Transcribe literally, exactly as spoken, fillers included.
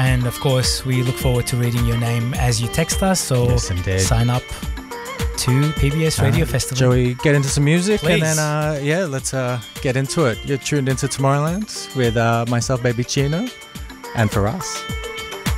And of course, we look forward to reading your name as you text us. So Yes, indeed. sign up to P B S Radio Uh, Festival. Shall we get into some music? Please. And then, uh, yeah, let's uh, get into it. You're tuned into Tomorrowland with uh, myself, Baby Chino, and for us.